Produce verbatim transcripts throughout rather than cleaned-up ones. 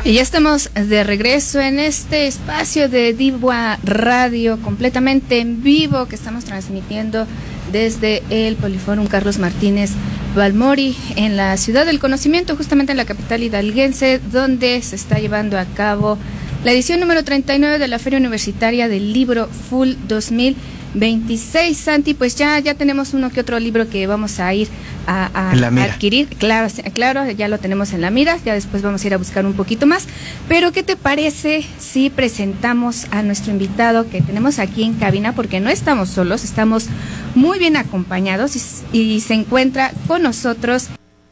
Y ya estamos de regreso en este espacio de Divua Radio, completamente en vivo, que estamos transmitiendo desde el Poliforum Carlos Martínez Balmori, en la Ciudad del Conocimiento, justamente en la capital hidalguense, donde se está llevando a cabo la edición número treinta y nueve de la Feria Universitaria del Libro Full dos mil veintiséis. Santi, pues ya, ya tenemos uno que otro libro que vamos a ir a, a, a adquirir. Claro, claro, ya lo tenemos en la mira, ya después vamos a ir a buscar un poquito más. Pero, ¿qué te parece si presentamos a nuestro invitado que tenemos aquí en cabina? Porque no estamos solos, estamos muy bien acompañados y, y se encuentra con nosotros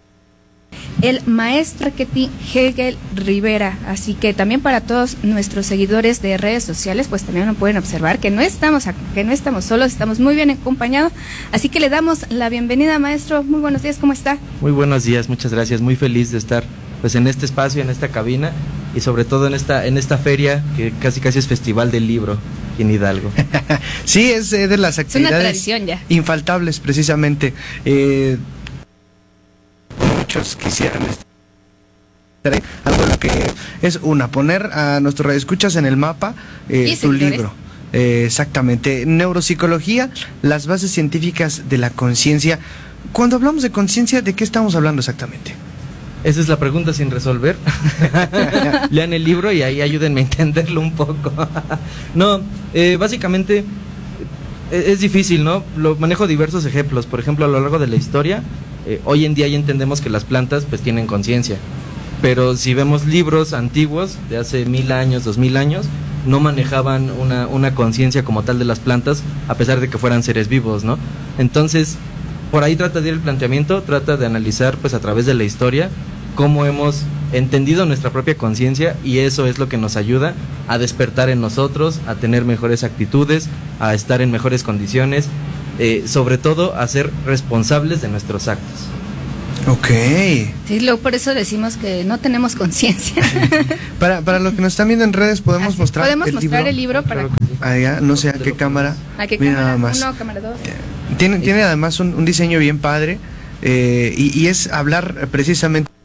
el maestro marketing Hegel Rivera. Así que también para todos nuestros seguidores de redes sociales, pues también lo pueden observar que no estamos que no estamos solos, estamos muy bien acompañados. Así que le damos la bienvenida, maestro. Muy buenos días, ¿cómo está? Muy buenos días, muchas gracias. Muy feliz de estar pues en este espacio, en esta cabina y sobre todo en esta en esta feria que casi casi es Festival del Libro en Hidalgo. Sí, es eh, de las actividades es una tradición ya. Infaltables, precisamente. Eh, muchos quisieran estar algo lo que es una poner a nuestros radioescuchas en el mapa eh, tu libro. Eh, exactamente, Neuropsicología, las bases científicas de la conciencia. Cuando hablamos de conciencia, ¿de qué estamos hablando exactamente? Esa es la pregunta sin resolver. Lean el libro y ahí ayúdenme a entenderlo un poco. No, eh, básicamente es difícil, ¿no? Lo manejo diversos ejemplos. Por ejemplo, a lo largo de la historia, eh, hoy en día ya entendemos que las plantas pues tienen conciencia. Pero si vemos libros antiguos de hace mil años, dos mil años, no manejaban una, una conciencia como tal de las plantas, a pesar de que fueran seres vivos, ¿no? Entonces, por ahí trata de ir el planteamiento, trata de analizar pues a través de la historia cómo hemos entendido nuestra propia conciencia, y eso es lo que nos ayuda a despertar en nosotros, a tener mejores actitudes, a estar en mejores condiciones, eh, sobre todo a ser responsables de nuestros actos. Ok. Sí, luego por eso decimos que no tenemos conciencia. para, para los que nos están viendo en redes, podemos Así, mostrar podemos el mostrar libro. el libro para allá, no sé a qué cámara. ¿A qué Mira cámara? nada más. Uno, cámara dos. Tiene, tiene además un, un diseño bien padre, eh, y, y es hablar precisamente